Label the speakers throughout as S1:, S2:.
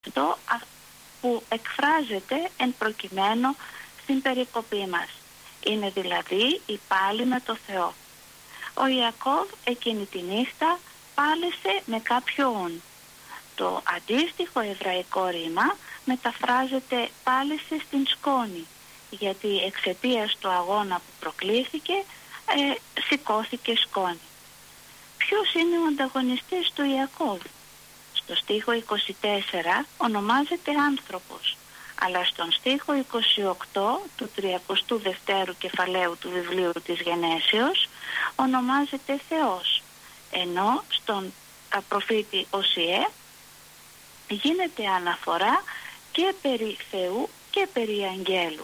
S1: αυτό που εκφράζεται εν προκειμένου στην περικοπή μας. Είναι δηλαδή η πάλη με το Θεό. Ο Ιακώβ εκείνη τη νύχτα πάλεσε με κάποιον. Το αντίστοιχο εβραϊκό ρήμα μεταφράζεται πάλεσε στην σκόνη, γιατί εξαιτίας του αγώνα που προκλήθηκε σηκώθηκε σκόνη. Ποιος είναι ο ανταγωνιστής του Ιακώβ? Στο στίχο 24 ονομάζεται άνθρωπος, αλλά στον στίχο 28 του 32ου κεφαλαίου του βιβλίου της Γενέσεως ονομάζεται Θεός, ενώ στον προφήτη Οσιέ γίνεται αναφορά και περί Θεού και περί αγγέλου.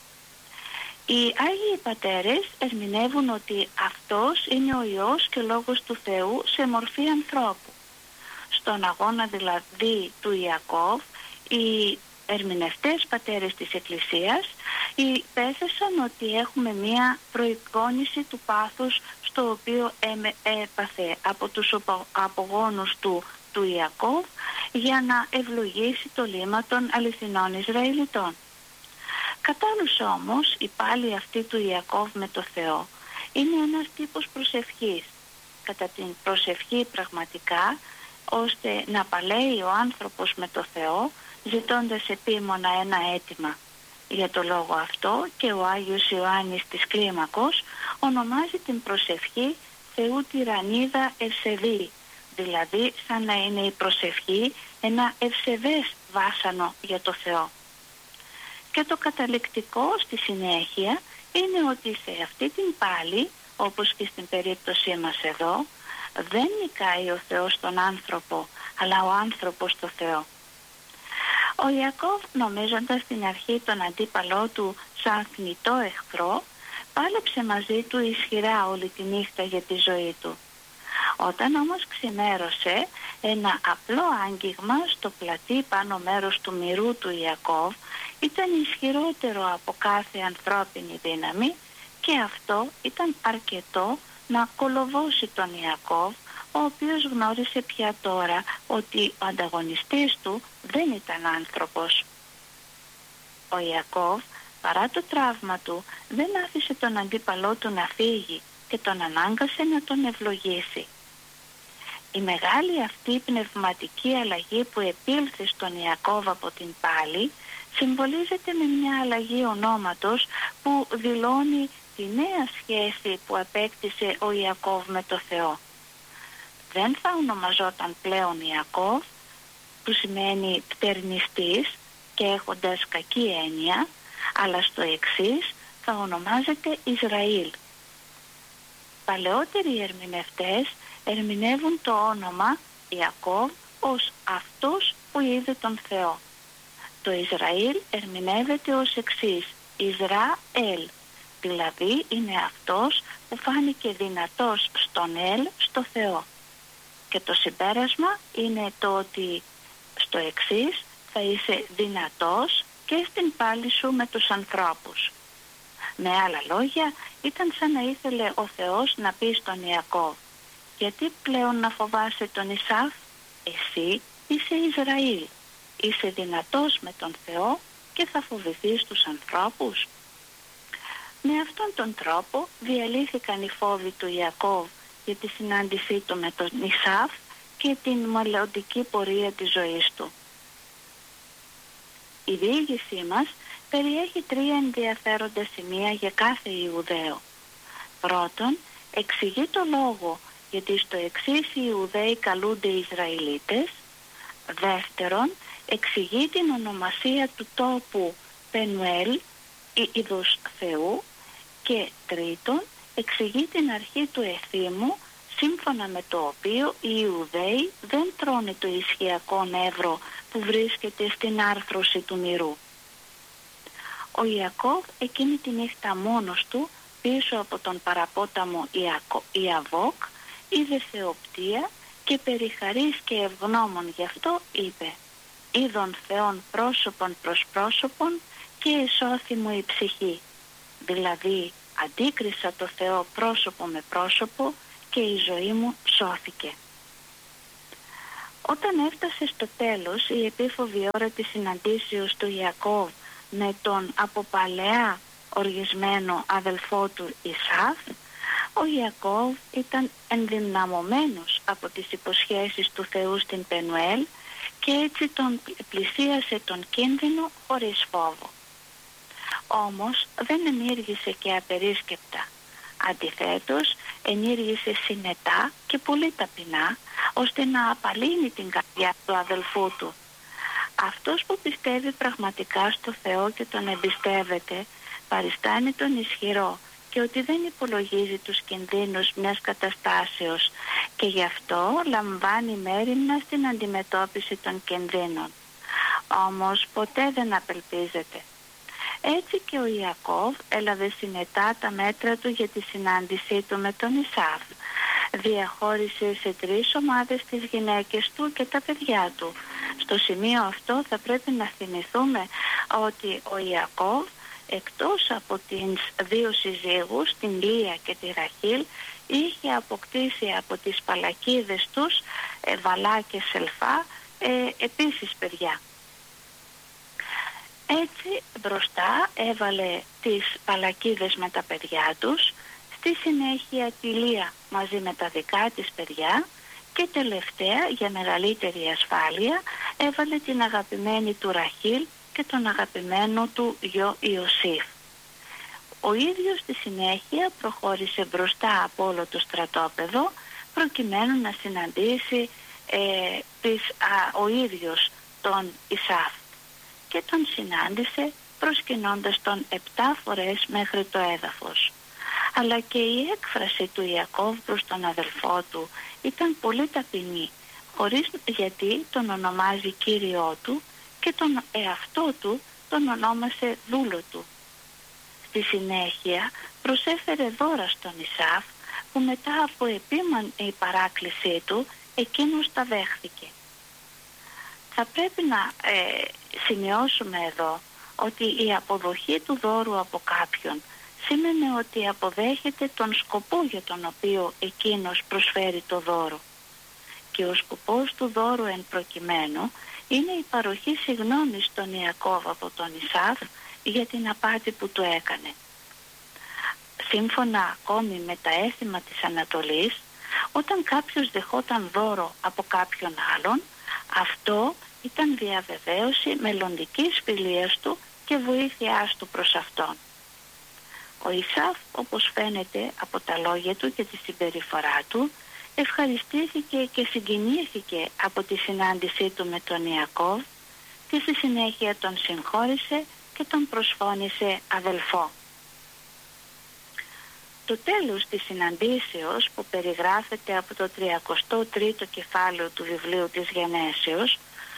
S1: Οι Άγιοι Πατέρες ερμηνεύουν ότι αυτός είναι ο Υιός και Λόγος του Θεού σε μορφή ανθρώπου. Στον αγώνα δηλαδή του Ιακώβ, οι ερμηνευτές πατέρες της Εκκλησίας υπέθεσαν ότι έχουμε μία προεικόνηση του πάθους στο οποίο έπαθε από τους απογόνους του Ιακώβ για να ευλογήσει το λύμα των αληθινών Ισραηλιτών. Κατά άλλους όμως, η πάλη αυτή του Ιακώβ με το Θεό είναι ένας τύπος προσευχής. Κατά την προσευχή πραγματικά, ώστε να παλέει ο άνθρωπος με το Θεό, ζητώντας επίμονα ένα αίτημα. Για το λόγο αυτό και ο Άγιος Ιωάννης της Κλίμακος ονομάζει την προσευχή Θεού τυραννίδα ευσεβή, δηλαδή σαν να είναι η προσευχή ένα ευσεβές βάσανο για το Θεό. Και το καταληκτικό στη συνέχεια είναι ότι σε αυτή την πάλη, όπως και στην περίπτωσή μας εδώ, δεν νικάει ο Θεός τον άνθρωπο, αλλά ο άνθρωπος το Θεό. Ο Ιακώβ, νομίζοντας στην αρχή τον αντίπαλό του σαν θνητό εχθρό, πάλεψε μαζί του ισχυρά όλη τη νύχτα για τη ζωή του. Όταν όμως ξημέρωσε, ένα απλό άγγιγμα στο πλατή πάνω μέρος του μυρού του Ιακώβ ήταν ισχυρότερο από κάθε ανθρώπινη δύναμη και αυτό ήταν αρκετό να κολοβώσει τον Ιακώβ, ο οποίος γνώρισε πια τώρα ότι ο ανταγωνιστής του δεν ήταν άνθρωπος. Ο Ιακώβ, παρά το τραύμα του, δεν άφησε τον αντίπαλό του να φύγει και τον ανάγκασε να τον ευλογήσει. Η μεγάλη αυτή πνευματική αλλαγή που επήλθε στον Ιακώβ από την πάλη συμβολίζεται με μια αλλαγή ονόματος που δηλώνει τη νέα σχέση που απέκτησε ο Ιακώβ με το Θεό. Δεν θα ονομαζόταν πλέον Ιακώβ, που σημαίνει πτερνιστής και έχοντας κακή έννοια, αλλά στο εξής θα ονομάζεται Ισραήλ. Παλαιότεροι ερμηνευτές ερμηνεύουν το όνομα Ιακώβ ως αυτός που είδε τον Θεό. Το Ισραήλ ερμηνεύεται ως εξής, Ισραήλ, δηλαδή είναι αυτός που φάνηκε δυνατός στον Ελ, στο Θεό. Και το συμπέρασμα είναι το ότι στο εξής θα είσαι δυνατός και στην πάλη σου με τους ανθρώπους. Με άλλα λόγια, ήταν σαν να ήθελε ο Θεός να πει στον Ιακώβ, γιατί πλέον να φοβάσαι τον Ισαύ? Εσύ είσαι Ισραήλ, είσαι δυνατός με τον Θεό και θα φοβηθείς τους ανθρώπους. Με αυτόν τον τρόπο διαλύθηκαν οι φόβοι του Ιακώβ για τη συνάντησή του με τον Ισαύ και την μελλοντική πορεία της ζωής του. Η διήγησή μας περιέχει τρία ενδιαφέροντα σημεία για κάθε Ιουδαίο. Πρώτον, εξηγεί το λόγο γιατί στο εξής οι Ιουδαίοι καλούνται Ισραηλίτες. Δεύτερον, εξηγεί την ονομασία του τόπου Πενουέλ, είδος Θεού. Και τρίτον, εξηγεί την αρχή του εθήμου, σύμφωνα με το οποίο οι Ιουδαίοι δεν τρώνε το ισχυακό νεύρο που βρίσκεται στην άρθρωση του μυρού. Ο Ιακώβ εκείνη τη νύχτα μόνος του, πίσω από τον παραπόταμο Ιαβόκ, είδε θεοπτία και περιχαρής και ευγνώμων γι' αυτό είπε «Είδων Θεών πρόσωπον προς πρόσωπον και εσώθη μου η ψυχή». Δηλαδή αντίκρισα το Θεό πρόσωπο με πρόσωπο και η ζωή μου σώθηκε. Όταν έφτασε στο τέλος η επίφοβη ώρα της συναντήσεως του Ιακώβ με τον από παλαιά οργισμένο αδελφό του Ισαύ, ο Ιακώβ ήταν ενδυναμωμένος από τις υποσχέσεις του Θεού στην Πενουέλ και έτσι τον πλησίασε τον κίνδυνο χωρίς φόβο. Όμως δεν ενήργησε και απερίσκεπτα. Αντιθέτως, ενήργησε συνετά και πολύ ταπεινά, ώστε να απαλύνει την καρδιά του αδελφού του. Αυτός που πιστεύει πραγματικά στο Θεό και τον εμπιστεύεται, παριστάνει τον ισχυρό και ότι δεν υπολογίζει τους κινδύνους μιας καταστάσεως και γι' αυτό λαμβάνει μέριμνα στην αντιμετώπιση των κινδύνων. Όμως ποτέ δεν απελπίζεται. Έτσι και ο Ιακώβ έλαβε συνετά τα μέτρα του για τη συνάντησή του με τον Ισαύ. Διαχώρισε σε 3 ομάδες τις γυναίκες του και τα παιδιά του. Στο σημείο αυτό θα πρέπει να θυμηθούμε ότι ο Ιακώβ, εκτός από τις 2 συζύγους, την Λία και τη Ραχήλ, είχε αποκτήσει από τις παλακίδες τους, Βαλά και Σελφά, επίσης παιδιά. Έτσι μπροστά έβαλε τις παλακίδες με τα παιδιά τους, στη συνέχεια τη Λία μαζί με τα δικά της παιδιά και τελευταία, για μεγαλύτερη ασφάλεια, έβαλε την αγαπημένη του Ραχήλ και τον αγαπημένο του γιο Ιωσήφ. Ο ίδιος στη συνέχεια προχώρησε μπροστά από όλο το στρατόπεδο προκειμένου να συναντήσει ο ίδιος τον Ισαύ και τον συνάντησε προσκυνώντας τον 7 φορές μέχρι το έδαφος. Αλλά και η έκφραση του Ιακώβ προς τον αδελφό του ήταν πολύ ταπεινή, χωρίς γιατί τον ονομάζει κύριό του και τον εαυτό του τον ονόμασε δούλο του. Στη συνέχεια προσέφερε δώρα στον Ισαύ, που μετά από επίμονη παράκλησή του εκείνος τα δέχθηκε. Θα πρέπει να σημειώσουμε εδώ ότι η αποδοχή του δώρου από κάποιον σήμαινε ότι αποδέχεται τον σκοπό για τον οποίο εκείνος προσφέρει το δώρο. Και ο σκοπός του δώρου εν προκειμένου είναι η παροχή συγγνώμης στον Ιακώβ από τον Ισαύ για την απάτη που του έκανε. Σύμφωνα ακόμη με τα έθιμα της Ανατολής, όταν κάποιος δεχόταν δώρο από κάποιον άλλον, αυτό ήταν διαβεβαίωση μελλοντικής φιλίας του και βοήθειάς του προς αυτόν. Ο Ισαύ, όπως φαίνεται από τα λόγια του και τη συμπεριφορά του, ευχαριστήθηκε και συγκινήθηκε από τη συνάντησή του με τον Ιακώβ και στη συνέχεια τον συγχώρησε και τον προσφώνησε αδελφό. Το τέλος της συναντήσεως, που περιγράφεται από το 33ο κεφάλαιο του βιβλίου της Γενέσεως,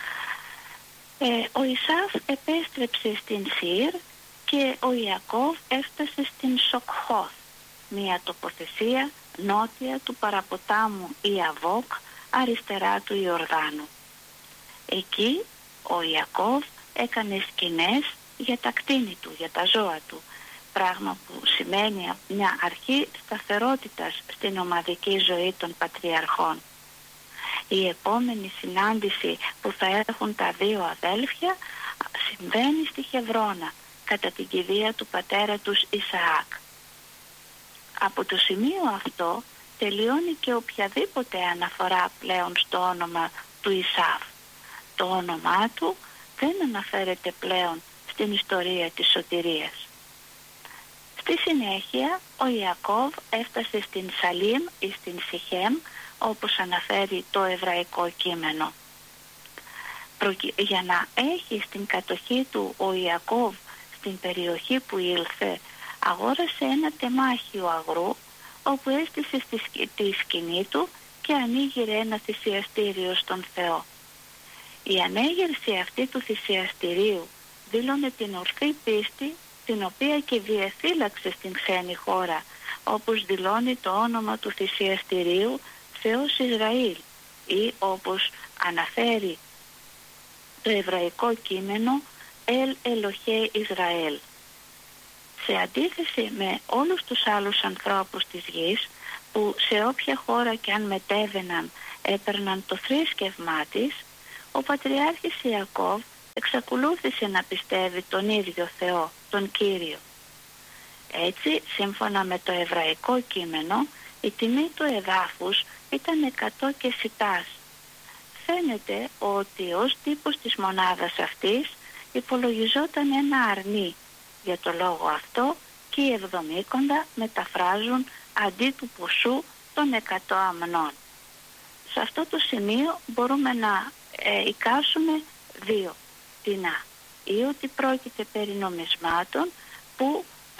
S1: ο Ισαύ επέστρεψε στην Σύρ και ο Ιακώβ έφτασε στην Σοκχόθ, μια τοποθεσία νότια του παραποτάμου Ιαβόκ, αριστερά του Ιορδάνου. Εκεί ο Ιακώβ έκανε σκηνές για τα κτήνη του, για τα ζώα του, πράγμα που σημαίνει μια αρχή σταθερότητας στην ομαδική ζωή των πατριαρχών. Η επόμενη συνάντηση που θα έχουν τα 2 αδέλφια συμβαίνει στη Χεβρώνα, κατά την κηδεία του πατέρα τους Ισαάκ. Από το σημείο αυτό τελειώνει και οποιαδήποτε αναφορά πλέον στο όνομα του Ισαύ. Το όνομά του δεν αναφέρεται πλέον στην ιστορία της σωτηρίας. Στη συνέχεια ο Ιακώβ έφτασε στην Σαλήμ ή στην Σιχέμ, όπως αναφέρει το εβραϊκό κείμενο. Για να έχει στην κατοχή του ο Ιακώβ στην περιοχή που ήλθε, αγόρασε ένα τεμάχιο αγρού, όπου έστησε τη σκηνή του και ανήγειρε ένα θυσιαστήριο στον Θεό. Η ανέγερση αυτή του θυσιαστηρίου δήλωνε την ορθή πίστη, την οποία και διεφύλαξε στην ξένη χώρα, όπως δηλώνει το όνομα του θυσιαστηρίου Θεός Ισραήλ, ή όπως αναφέρει το εβραϊκό κείμενο Ελ Ελοχέ Ισραήλ. Σε αντίθεση με όλους τους άλλους ανθρώπους της γης, που σε όποια χώρα και αν μετέβαιναν έπαιρναν το θρήσκευμά της, ο πατριάρχης Ιακώβ εξακολούθησε να πιστεύει τον ίδιο Θεό, τον Κύριο. Έτσι, σύμφωνα με το εβραϊκό κείμενο, η τιμή του εδάφους ήταν 100 κεσιτάς. Φαίνεται ότι ως τύπος της μονάδας αυτής υπολογιζόταν ένα αρνί. Για το λόγο αυτό και οι Εβδομήκοντα μεταφράζουν αντί του ποσού των 100 αμνών. Σε αυτό το σημείο μπορούμε να εικάσουμε δύο τινά. Ή ότι πρόκειται περί νομισμάτων που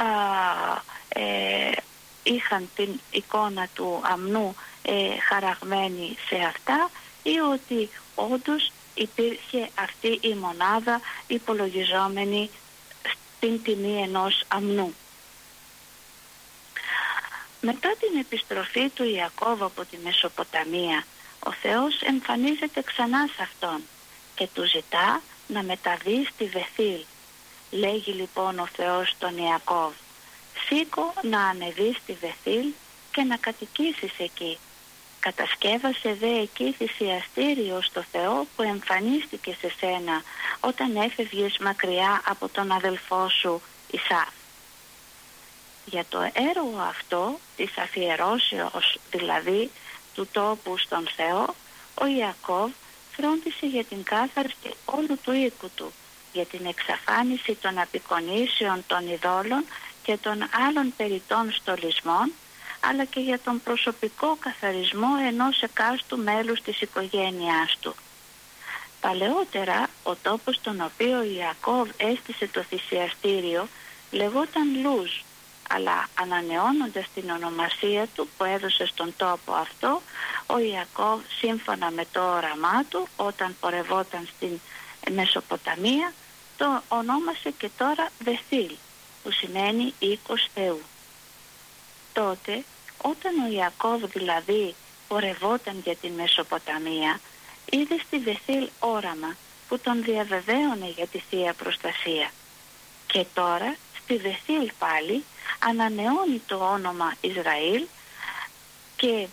S1: είχαν την εικόνα του αμνού χαραγμένη σε αυτά, ή ότι όντως υπήρχε αυτή η μονάδα υπολογιζόμενη στην τιμή ενός αμνού. Μετά την επιστροφή του Ιακώβ από τη Μεσοποταμία, ο Θεός εμφανίζεται ξανά σε αυτόν και του ζητά να μεταβεί στη Βεθήλ. Λέγει λοιπόν ο Θεός στον Ιακώβ: «Σήκω να ανεβείς στη Βεθήλ και να κατοικήσεις εκεί. Κατασκεύασε δε εκεί θυσιαστήριο στο Θεό που εμφανίστηκε σε σένα όταν έφευγες μακριά από τον αδελφό σου Ισαύ». Για το έργο αυτό της αφιερώσεως δηλαδή του τόπου στον Θεό, ο Ιακώβ φρόντισε για την κάθαρση όλου του οίκου του, για την εξαφάνιση των απεικονίσεων των ειδόλων και των άλλων περιττών στολισμών, αλλά και για τον προσωπικό καθαρισμό ενός εκάστου μέλους της οικογένειάς του. Παλαιότερα, ο τόπος στον οποίο ο Ιακώβ έστησε το θυσιαστήριο λεγόταν Λούζ, αλλά ανανεώνοντας την ονομασία του που έδωσε στον τόπο αυτό, ο Ιακώβ σύμφωνα με το όραμά του όταν πορευόταν στην Μεσοποταμία, το ονόμασε και τώρα Βεθήλ, που σημαίνει οίκος Θεού. Τότε, όταν ο Ιακώβ δηλαδή πορευόταν για την Μεσοποταμία, είδε στη Βεθήλ όραμα που τον διαβεβαίωνε για τη Θεία Προστασία. Και τώρα στη Βεθήλ πάλι ανανεώνει το όνομα Ισραήλ, και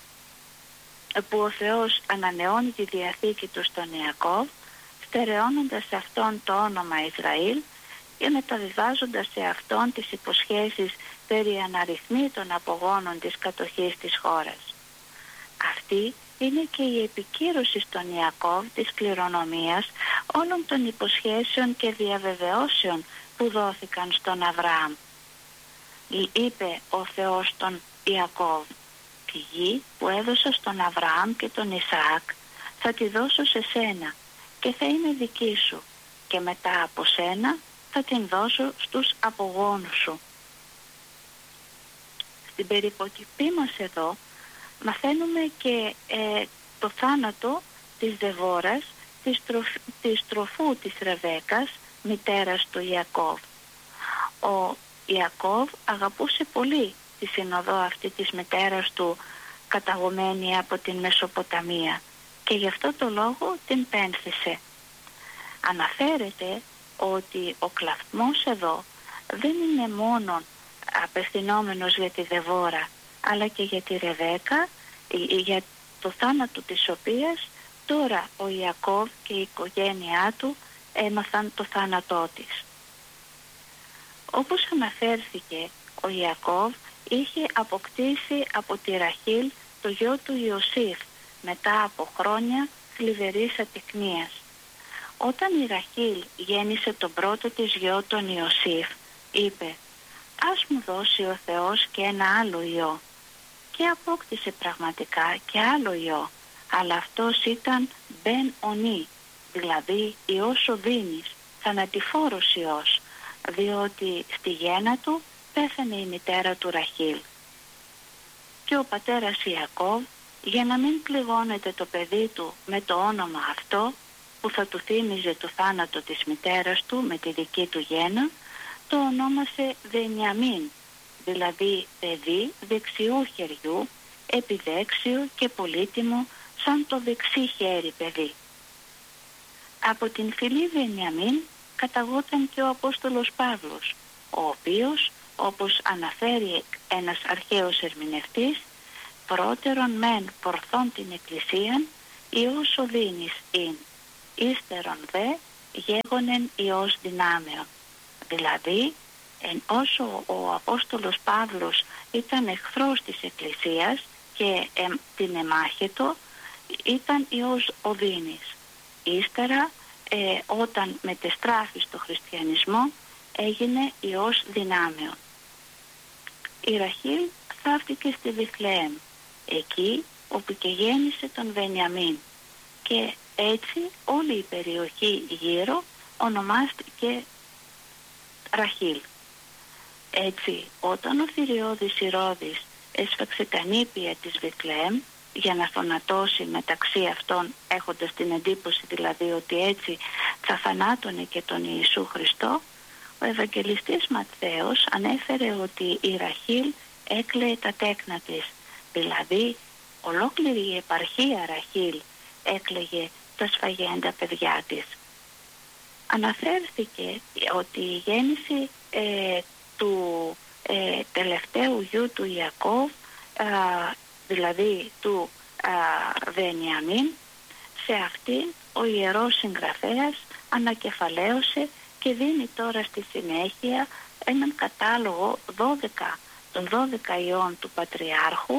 S1: που ο Θεός ανανεώνει τη διαθήκη του στον Ιακώβ, στερεώνοντας σε αυτόν το όνομα Ισραήλ και μεταβιβάζοντας σε αυτόν τις υποσχέσεις περί αναριθμήτων απογόνων της κατοχής της χώρας. Αυτή είναι και η επικύρωση στον Ιακώβ της κληρονομίας όλων των υποσχέσεων και διαβεβαιώσεων που δόθηκαν στον Αβραάμ. Είπε ο Θεός στον Ιακώβ: «Τη γη που έδωσα στον Αβραάμ και τον Ισαάκ θα τη δώσω σε σένα και θα είναι δική σου, και μετά από σένα θα την δώσω στους απογόνους σου». Στην περικοπή μας εδώ μαθαίνουμε και το θάνατο της Δεβόρας, της τροφού της Ρεβέκας, μητέρας του Ιακώβ. Ο Ιακώβ αγαπούσε πολύ τη συνοδό αυτή της μητέρας του, καταγωμένη από την Μεσοποταμία, και γι' αυτό το λόγο την πένθησε. Αναφέρεται ότι ο κλαθμός εδώ δεν είναι μόνο απευθυνόμενος για τη Δεβόρα, αλλά και για τη Ρεβέκα, για το θάνατο της οποίας τώρα ο Ιακώβ και η οικογένειά του έμαθαν το θάνατό της. Όπως αναφέρθηκε, ο Ιακώβ είχε αποκτήσει από τη Ραχήλ το γιο του Ιωσήφ μετά από χρόνια θλιβερής ατεκνίας. Όταν η Ραχήλ γέννησε τον πρώτο της γιο τον Ιωσήφ, είπε: «Ας μου δώσει ο Θεός και ένα άλλο ιό». Και απόκτησε πραγματικά και άλλο ιό, αλλά αυτός ήταν Μπεν Ονί, δηλαδή ιός οδύνης, θανατηφόρος ιός, διότι στη γέννα του πέθανε η μητέρα του Ραχήλ. Και ο πατέρας Ιακώβ, για να μην πληγώνεται το παιδί του με το όνομα αυτό που θα του θύμιζε το θάνατο της μητέρας του με τη δική του γέννα, το ονόμασε Βενιαμίν, δηλαδή παιδί δεξιού χεριού, επιδέξιο και πολύτιμο σαν το δεξί χέρι παιδί. Από την φυλή Βενιαμίν καταγόταν και ο Απόστολος Παύλος, ο οποίος, όπως αναφέρει ένας αρχαίος ερμηνευτής, πρώτερον μεν πορθών την εκκλησίαν, Υιός οδύνης ειν, ύστερον δε γέγονεν Υιός δυνάμεων. Δηλαδή, όσο ο Απόστολος Παύλος ήταν εχθρός της Εκκλησίας και την εμάχετο, ήταν Υιός οδύνης. Ύστερα, όταν μετεστράφη στο χριστιανισμό, έγινε Υιός δυνάμεων. Η Ραχήλ θαύτηκε στη Βιθλεέμ, εκεί όπου και γέννησε τον Βενιαμίν, και έτσι όλη η περιοχή γύρω ονομάστηκε Ραχήλ. Έτσι, όταν ο θηριώδης Ηρώδης έσφαξε τα νήπια της Βιθλεέμ για να θανατώσει μεταξύ αυτών, έχοντας την εντύπωση δηλαδή ότι έτσι θα θανάτωνε και τον Ιησού Χριστό, ο Ευαγγελιστής Ματθαίος ανέφερε ότι η Ραχήλ έκλαιε τα τέκνα της, δηλαδή ολόκληρη η επαρχία Ραχήλ έκλαιγε τα σφαγέντα παιδιά της. Αναφέρθηκε ότι η γέννηση του τελευταίου γιου του Ιακώβ, δηλαδή του Βενιαμίν, σε αυτήν ο Ιερός Συγγραφέας ανακεφαλαίωσε και δίνει τώρα στη συνέχεια έναν κατάλογο των 12 ιών του Πατριάρχου,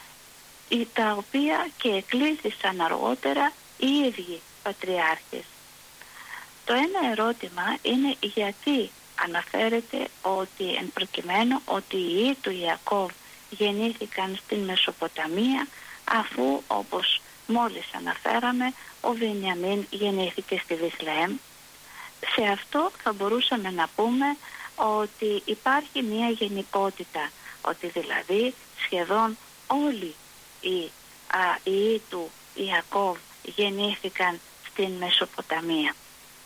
S1: τα οποία και εκλήθησαν αργότερα οι ίδιοι Πατριάρχες. Το ένα ερώτημα είναι γιατί αναφέρεται ότι εν προκειμένου ότι οι ιοί του Ιακώβ γεννήθηκαν στην Μεσοποταμία, αφού όπως μόλις αναφέραμε ο Βενιαμίν γεννήθηκε στη Βιθλεέμ. Σε αυτό θα μπορούσαμε να πούμε ότι υπάρχει μια γενικότητα, ότι δηλαδή σχεδόν όλοι οι ιοί του Ιακώβ γεννήθηκαν στην Μεσοποταμία.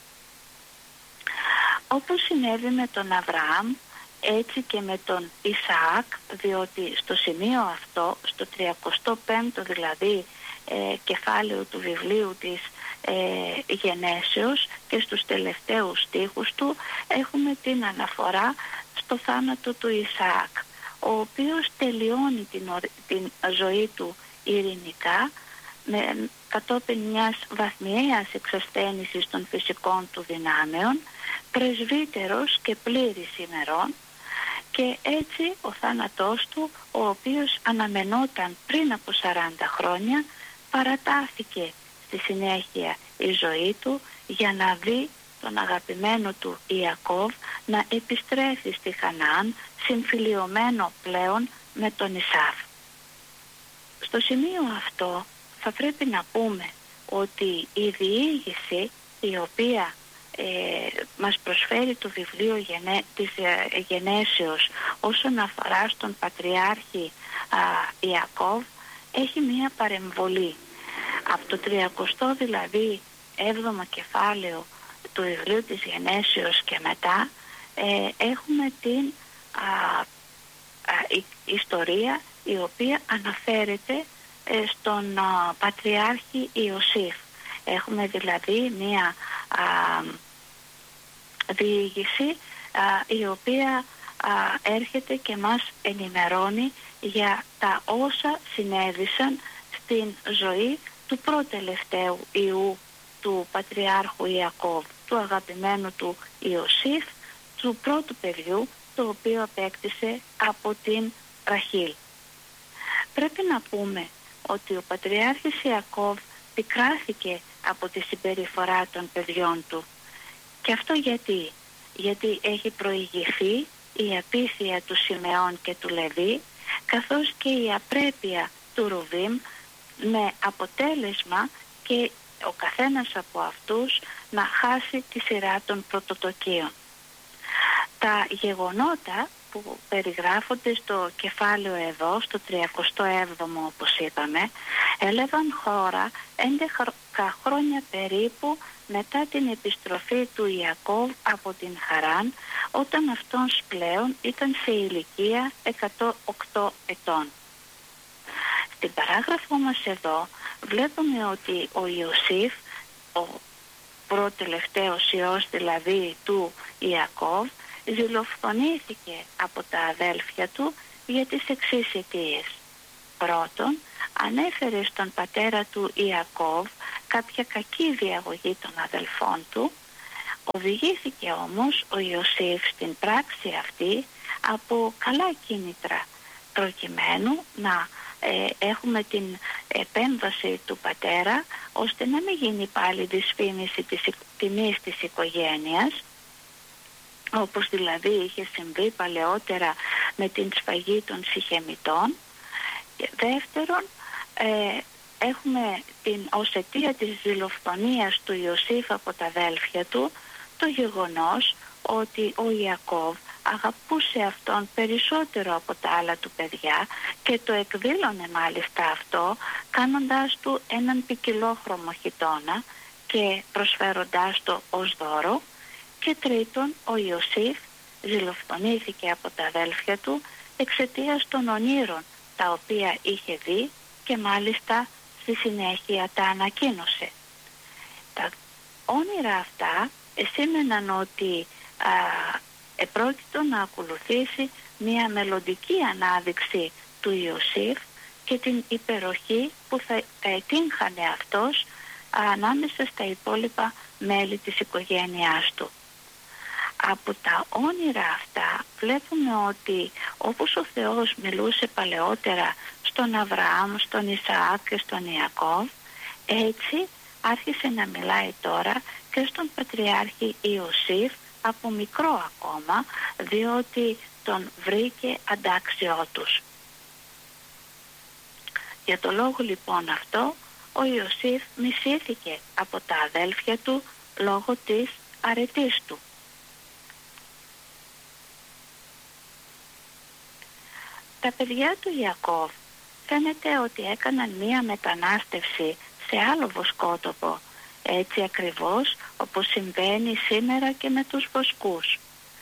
S1: Όπως συνέβη με τον Αβραάμ, έτσι και με τον Ισαάκ, διότι στο σημείο αυτό, στο 35ο δηλαδή κεφάλαιο του βιβλίου της Γενέσεως και στους τελευταίους στίχους του, έχουμε την αναφορά στο θάνατο του Ισαάκ, ο οποίος τελειώνει την ζωή του ειρηνικά κατόπιν μιας βαθμιαίας εξασθένησης των φυσικών του δυνάμεων, πρεσβύτερος και πλήρης ημερών, και έτσι ο θάνατός του, ο οποίος αναμενόταν πριν από 40 χρόνια, παρατάθηκε στη συνέχεια η ζωή του για να δει τον αγαπημένο του Ιακώβ να επιστρέφει στη Χαναάν, συμφιλιωμένο πλέον με τον Ισάβ. Στο σημείο αυτό θα πρέπει να πούμε ότι η διήγηση η οποία μας προσφέρει το βιβλίο της Γενέσεως όσον αφορά στον Πατριάρχη Ιακώβ έχει μία παρεμβολή. Από το 30 δηλαδή 7ο κεφάλαιο του βιβλίου της Γενέσεως και μετά έχουμε την ιστορία η οποία αναφέρεται στον Πατριάρχη Ιωσήφ. Έχουμε δηλαδή μία διήγηση η οποία έρχεται και μας ενημερώνει για τα όσα συνέβησαν στην ζωή του προτελευταίου ιού του Πατριάρχου Ιακώβ, του αγαπημένου του Ιωσήφ, του πρώτου παιδιού, το οποίο απέκτησε από την Ραχήλ. Πρέπει να πούμε ότι ο Πατριάρχης Ιακώβ πικράθηκε από τη συμπεριφορά των παιδιών του. Και αυτό γιατί έχει προηγηθεί η απίθεια του Σιμεών και του Λεβί, καθώς και η απρέπεια του Ρουβίμ, με αποτέλεσμα και ο καθένας από αυτούς να χάσει τη σειρά των πρωτοτοκίων. Τα γεγονότα που περιγράφονται στο κεφάλαιο εδώ, στο 37ο όπως είπαμε, έλαβαν χώρα 11 χρόνια περίπου μετά την επιστροφή του Ιακώβ από την Χαράν, όταν αυτός πλέον ήταν σε ηλικία 108 ετών. Στην παράγραφό μας εδώ βλέπουμε ότι ο Ιωσήφ, ο προτελευταίος ιός δηλαδή του Ιακώβ, δολοφονήθηκε από τα αδέλφια του για τις εξής αιτίες. Πρώτον, ανέφερε στον πατέρα του Ιακώβ κάποια κακή διαγωγή των αδελφών του. Οδηγήθηκε όμως ο Ιωσήφ στην πράξη αυτή από καλά κίνητρα, προκειμένου να έχουμε την επέμβαση του πατέρα, ώστε να μην γίνει πάλι δυσφήμιση της τιμής της οικογένειας, όπως δηλαδή είχε συμβεί παλαιότερα με την σφαγή των Συχεμιτών. Δεύτερον, έχουμε ως αιτία της ζηλοφθονίας του Ιωσήφ από τα αδέλφια του το γεγονός ότι ο Ιακώβ αγαπούσε αυτόν περισσότερο από τα άλλα του παιδιά και το εκδήλωνε μάλιστα αυτό, κάνοντάς του έναν ποικιλόχρωμο χιτώνα και προσφέροντάς το ως δώρο. Και τρίτον, ο Ιωσήφ ζηλοφθονήθηκε από τα αδέλφια του εξαιτίας των ονείρων τα οποία είχε δει και μάλιστα στη συνέχεια τα ανακοίνωσε. Τα όνειρα αυτά σήμαιναν ότι επρόκειτο να ακολουθήσει μια μελλοντική ανάδειξη του Ιωσήφ και την υπεροχή που θα ετύχανε αυτός ανάμεσα στα υπόλοιπα μέλη της οικογένειάς του. Από τα όνειρα αυτά βλέπουμε ότι όπως ο Θεός μιλούσε παλαιότερα στον Αβραάμ, στον Ισαάκ και στον Ιακώβ, έτσι άρχισε να μιλάει τώρα και στον Πατριάρχη Ιωσήφ από μικρό ακόμα, διότι τον βρήκε αντάξιό τους. Για το λόγο λοιπόν αυτό, ο Ιωσήφ μισήθηκε από τα αδέλφια του λόγω της αρετής του. Τα παιδιά του Ιακώβ φαίνεται ότι έκαναν μία μετανάστευση σε άλλο βοσκότοπο, έτσι ακριβώς όπως συμβαίνει σήμερα και με τους βοσκούς.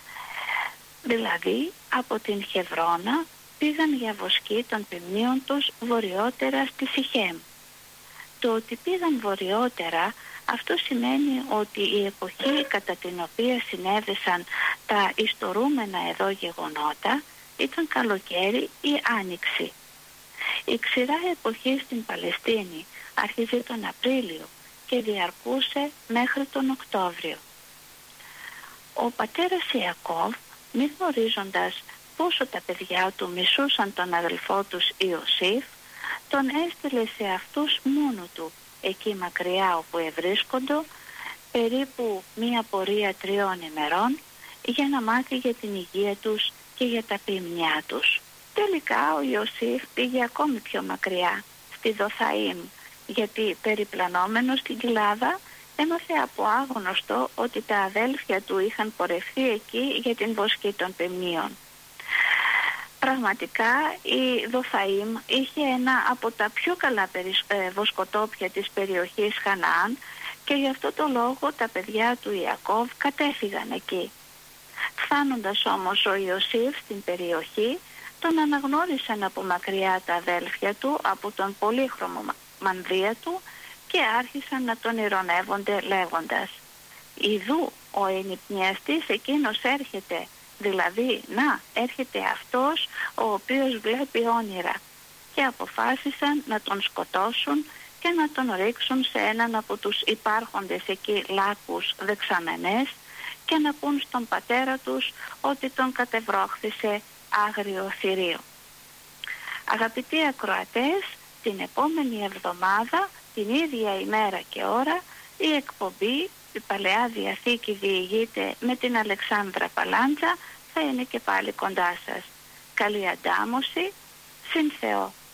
S1: Δηλαδή από την Χεβρώνα πήγαν για βοσκή των ποιμνίων τους βορειότερα στη Σιχέμ. Το ότι πήγαν βορειότερα, αυτό σημαίνει ότι η εποχή κατά την οποία συνέβησαν τα ιστορούμενα εδώ γεγονότα ήταν καλοκαίρι ή άνοιξη. Η ξηρά εποχή στην Παλαιστίνη άρχιζε τον Απρίλιο και διαρκούσε μέχρι τον Οκτώβριο. Ο πατέρας Ιακώβ, μη γνωρίζοντας πόσο τα παιδιά του μισούσαν τον αδελφό τους Ιωσήφ, τον έστειλε σε αυτούς μόνο του, εκεί μακριά όπου ευρίσκοντο, περίπου μία πορεία 3 ημερών, για να μάθει για την υγεία τους και για τα ποιμνιά τους. Τελικά ο Ιωσήφ πήγε ακόμη πιο μακριά, στη Δοθαΐμ, γιατί περιπλανόμενος στην κοιλάδα έμαθε από άγνωστο ότι τα αδέλφια του είχαν πορευθεί εκεί για την βοσκή των ποιμνίων. Πραγματικά η Δοθαΐμ είχε ένα από τα πιο καλά βοσκοτόπια της περιοχής Χαναάν και γι' αυτό το λόγο τα παιδιά του Ιακώβ κατέφυγαν εκεί. Φτάνοντας όμως ο Ιωσήφ στην περιοχή, τον αναγνώρισαν από μακριά τα αδέλφια του από τον πολύχρωμο μανδύα του και άρχισαν να τον ειρωνεύονται λέγοντας «Ιδού ο ενυπνιαστής εκείνος έρχεται», δηλαδή να έρχεται αυτός ο οποίος βλέπει όνειρα, και αποφάσισαν να τον σκοτώσουν και να τον ρίξουν σε έναν από τους υπάρχοντες εκεί λάκους δεξαμενές και να πούν στον πατέρα τους ότι τον κατεβρόχθησε άγριο θηρίο. Αγαπητοί ακροατές, την επόμενη εβδομάδα, την ίδια ημέρα και ώρα, η εκπομπή «Η Παλαιά Διαθήκη διηγείται» με την Αλεξάνδρα Παλάντζα θα είναι και πάλι κοντά σας. Καλή αντάμωση, συν Θεό.